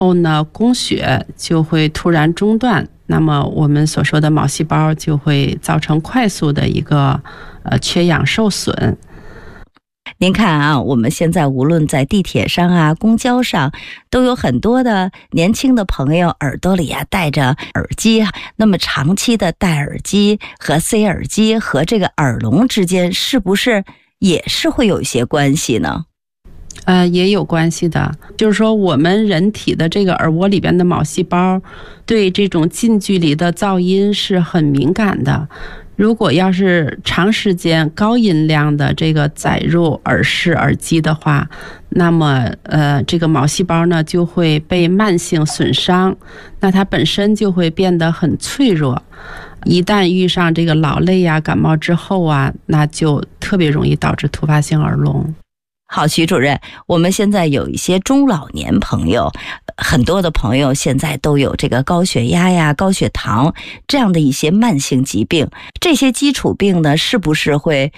后呢，供血就会突然中断，那么我们所说的脑细胞就会造成快速的一个缺氧受损。 您看啊，我们现在无论在地铁上啊、公交上，都有很多的年轻的朋友耳朵里啊戴着耳机。那么长期的戴耳机和塞耳机和这个耳聋之间，是不是也是会有一些关系呢？ 也有关系的，就是说我们人体的这个耳蜗里边的脑细胞对这种近距离的噪音是很敏感的。如果要是长时间高音量的这个载入耳式耳机的话，那么这个脑细胞呢就会被慢性损伤，那它本身就会变得很脆弱。一旦遇上这个劳累呀、感冒之后啊，那就特别容易导致突发性耳聋。 好，徐主任，我们现在有一些中老年朋友，很多的朋友现在都有这个高血压呀、高血糖这样的一些慢性疾病，这些基础病呢，是不是会